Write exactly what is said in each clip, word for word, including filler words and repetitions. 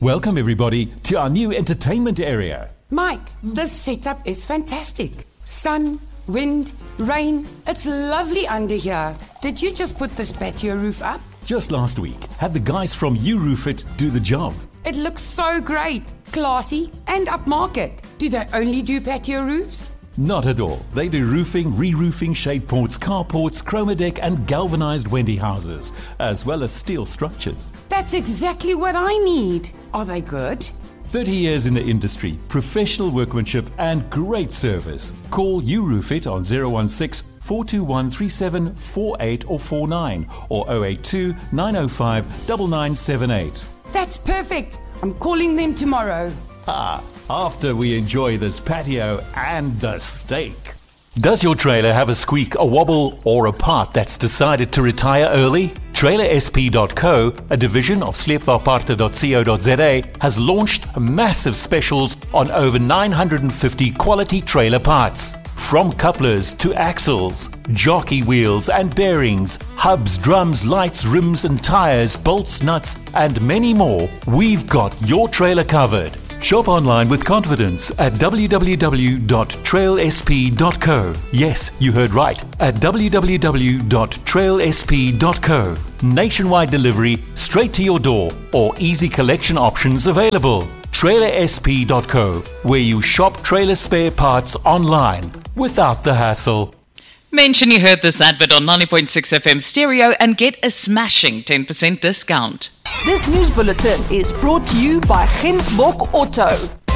Welcome everybody to our new entertainment area. Mike, this setup is fantastic. Sun, wind, rain, it's lovely under here. Did you just put this patio roof up? Just last week, had the guys from You Roof It do the job. It looks so great, classy and upmarket. Do they only do patio roofs? Not at all. They do roofing, re-roofing, shade ports, carports, chromadeck and galvanized Wendy houses, as well as steel structures. That's exactly what I need. Are they good? thirty years in the industry, professional workmanship and great service. Call You Roof It on zero one six, four two one, three seven four eight or four nine or zero eight two, nine zero five, nine nine seven eight. That's perfect. I'm calling them tomorrow. Ah, after we enjoy this patio and the steak. Does your trailer have a squeak, a wobble, or a part that's decided to retire early? Trailer S P dot co, a division of sleepwaarparte dot co dot za, has launched massive specials on over nine hundred fifty quality trailer parts. From couplers to axles, jockey wheels and bearings, hubs, drums, lights, rims and tires, bolts, nuts, and many more, we've got your trailer covered. Shop online with confidence at w w w dot trail s p dot co. Yes, you heard right, at w w w dot trail s p dot co. Nationwide delivery straight to your door or easy collection options available. trailer s p dot co, where you shop trailer spare parts online without the hassle. Mention you heard this advert on ninety point six F M stereo and get a smashing ten percent discount. This news bulletin is brought to you by Gemsbok Auto.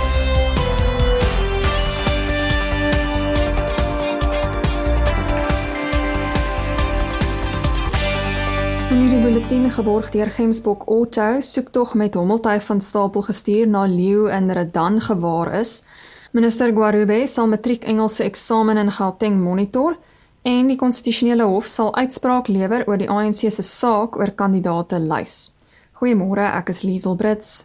In hierdie bulletin geborg deur Gemsbok Auto, soektog met hommeltuig van stapel gestuur na leeu in Redan gewaar is. Minister Gwarube sal matriek Engelse eksamen in Gauteng monitor en die konstitusionele hof sal uitspraak lewer oor die A N C se saak oor kandidaate lys. Goeiemôre, ek is Liesel Brits.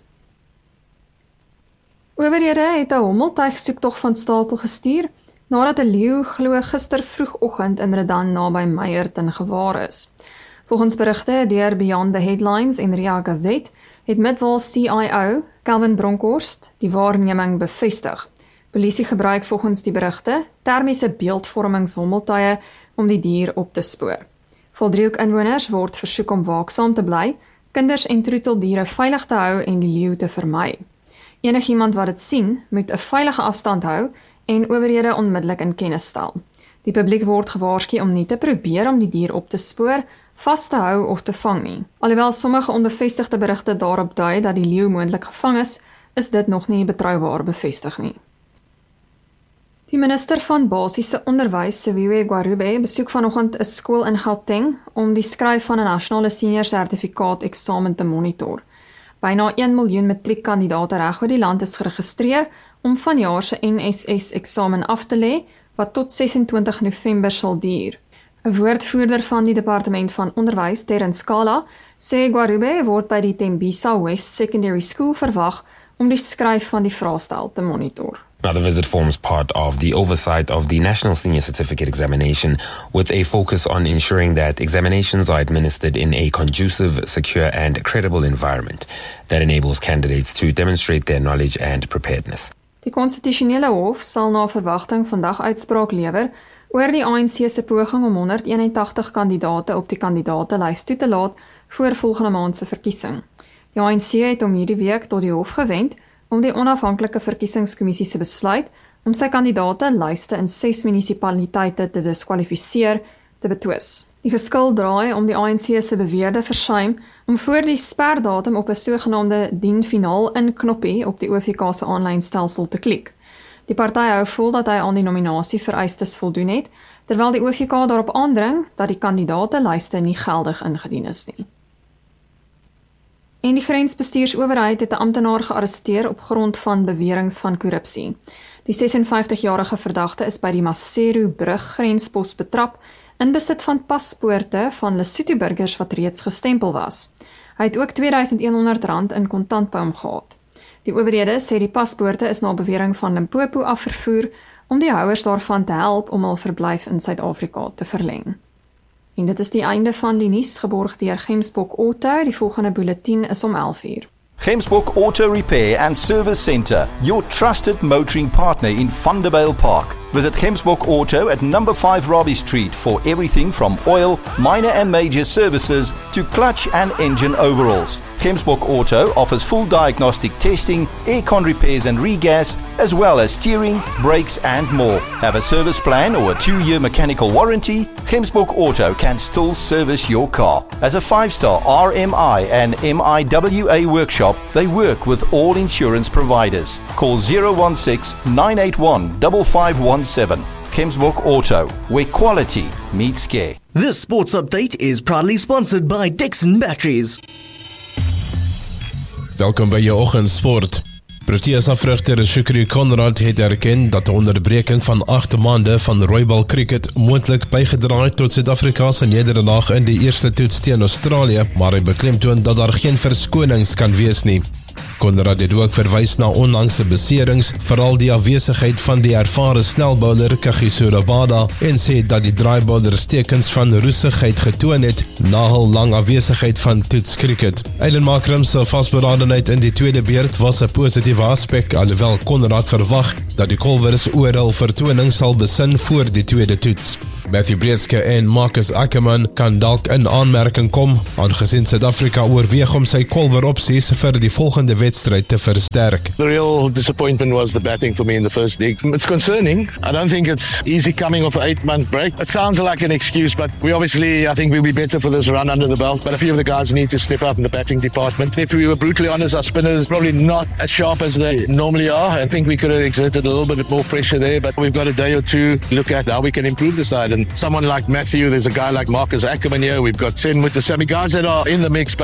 Owerhede het 'n hommeltuig soektog van stapel gestuur nadat 'n leeu glo gister vroegoggend in Redan naby Meyerton gewaar is. Volgens berigte deur Beyond the Headlines en Ria Gazette het Midwal C I O, Calvin Bronkhorst, die waarneming bevestig. Polisie gebruik volgens die berigte termiese beeldvormingshommeltuie om die dier op te spoor. Valdriehoek inwoners word versoek om waaksaam te bly, kinders en troeteldiere veilig te hou en die leeu te vermy. Enigiemand wat dit sien, moet 'n veilige afstand hou en owerhede onmiddellik in kennis stel. Die publiek word gewaarsku om nie te probeer om die dier op te spoor, vas te hou of te vang nie. Alhoewel sommige onbevestigde berigte daarop dui dat die leeu moontlik gevang is, is dit nog nie betroubaar bevestig nie. Die minister van basiese onderwys, Siviwe Gwarube, besoek vanoggend 'n skool in Gauteng om die skryf van 'n nasionale senior sertifikaat eksamen te monitor. Byna een miljoen matriekkandidate reg oor die land is geregistreer om vanjaar se N S S eksamen af te lê, wat tot ses en twintig November sal duur. 'n Woordvoerder van die Departement van Onderwys, Terence Skala, sê Gwarube word by die Tembisa West Secondary School verwag om die skryf van die vraestel te monitor. Now, the visit forms part of the oversight of the National Senior Certificate Examination, with a focus on ensuring that examinations are administered in a conducive, secure and credible environment that enables candidates to demonstrate their knowledge and preparedness. Die konstitusionele hof sal na verwagting vandag uitspraak lewer oor die A N C se poging om honderdeenentagtig kandidate op die kandidaatelys toe te laat voor volgende maand se verkiesing. Die A N C het om hierdie week tot die hof gewend om die onafhanklike verkiesingskommissie se besluit om sy kandidaate lyste in ses munisipaliteite te diskwalifiseer te betwis. Die geskil draai om die A N C se beweerde versuim om voor die sperdatum op 'n sogenaamde dien finaal in knoppie op die O V K se aanlyn stelsel te klik. Die party hou vol dat hy aan die nominasie vereistes voldoen het, terwyl die O V K daarop aandring dat die kandidaatelyste nie geldig ingedien is nie. En die grensbestuursowerheid het 'n amptenaar gearresteer op grond van beweringe van korrupsie. Die ses en vyftig-jarige verdagte is by die Maseru brug grenspos betrap in besit van paspoorte van Lesotho burgers wat reeds gestempel was. Hy het ook twee duisend honderd rand in kontant by hom gehad. Die owerhede sê die paspoorte is na bewering van Limpopo afvervoer om die houers daarvan te help om hul verblyf in Suid-Afrika te verleng. En dit is die einde van die nuus geborg deur Gemsbok Auto. Die volgende bulletin is om elf uur. Gemsbok Auto Repair and Service Centre, your trusted motoring partner in Vanderbijl Park. Visit Gemsbok Auto at number five Robbie Street for everything from oil, minor and major services to clutch and engine overhauls. Gemsbok Auto offers full diagnostic testing, aircon repairs and regas, as well as steering, brakes and more. Have a service plan or a two-year mechanical warranty? Gemsbok Auto can still service your car. As a five-star R M I and M I W A workshop, they work with all insurance providers. Call zero one six, nine eight one, five five one seven. Gemsbok Auto, where quality meets care. This sports update is proudly sponsored by Dixon Batteries. Welkom by jou oggendsport. Proteas afrigter Shukri Conrad het erken dat 'n onderbreking van agt maande van rooibal cricket moontlik bygedra het tot Suid-Afrika se nederlaag in die eerste toets teen Australië, maar hy beklemtoon dat daar geen verskonings kan wees nie. Conrad het ook verwys na onlangse beserings, veral die afwesigheid van die ervare snelbouler Kagiso Rabada, en sê dat die draaibouler tekens van roesigheid getoon het na hul lang afwesigheid van toets cricket. Aiden Makram se vasberadenheid in die tweede beurt was 'n positiewe aspek, alhoewel Conrad verwag dat die Kolwers oor hul vertoning sal besin voor die tweede toets. Matthew Breeske en Marcus Ackerman kan dalk in aanmerking kom, aangesien Suid-Afrika oorweeg om sy Kolwer opsies vir die volgende wedstryd te versterk. The real disappointment was the batting for me in the first dig. It's concerning. I don't think it's easy coming off an eight-month break. It sounds like an excuse, but we obviously, I think we'll be better for this run under the belt, but a few of the guys need to step up in the batting department. If we were brutally honest, our spinners probably not as sharp as they normally are. I think we could have exerted a little bit more pressure there, but we've got a day or two to look at how we can improve the side. And someone like Matthew, there's a guy like Marcus Ackerman here, we've got Sen with the Sammy guys that are in the mix,